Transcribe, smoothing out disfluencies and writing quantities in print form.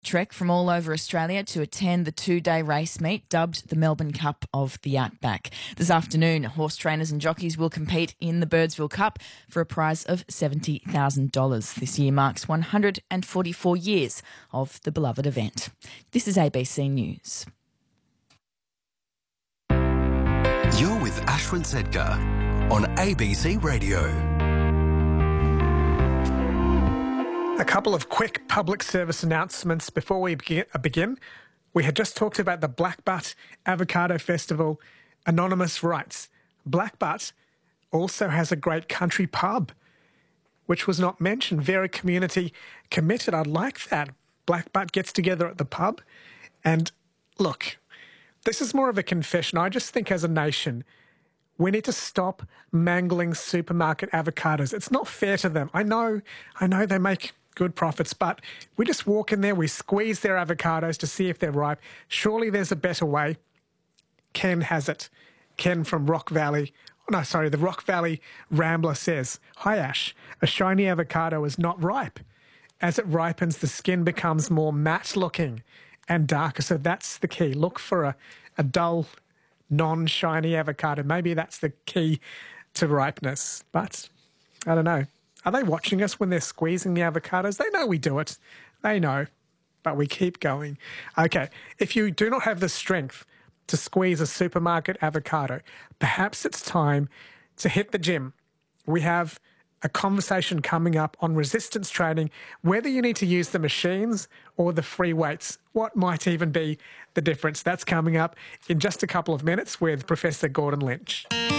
trek from all over Australia to attend the two-day race meet dubbed the Melbourne Cup of the Outback. This afternoon, horse trainers and jockeys will compete in the Birdsville Cup for a prize of $70,000. This year marks 144 years of the beloved event. This is ABC News. You're with Ashwin Sedkar on ABC Radio. A couple of quick public service announcements before we begin. We had just talked about the Blackbutt Avocado Festival. Anonymous writes, Blackbutt also has a great country pub, which was not mentioned. Very community committed. I like that. Blackbutt gets together at the pub. And look, this is more of a confession. I just think as a nation, we need to stop mangling supermarket avocados. It's not fair to them. I know they make good profits, but we just walk in there, we squeeze their avocados to see if they're ripe. Surely there's a better way. Ken has it. Ken from Rock Valley. The Rock Valley Rambler says, Hi Ash, a shiny avocado is not ripe. As it ripens, the skin becomes more matte looking and darker. So that's the key. Look for a dull, non-shiny avocado. Maybe that's the key to ripeness. But I don't know. Are they watching us when they're squeezing the avocados? They know we do it. They know. But we keep going. Okay. If you do not have the strength to squeeze a supermarket avocado, perhaps it's time to hit the gym. We have a conversation coming up on resistance training, whether you need to use the machines or the free weights. What might even be the difference? That's coming up in just a couple of minutes with Professor Gordon Lynch.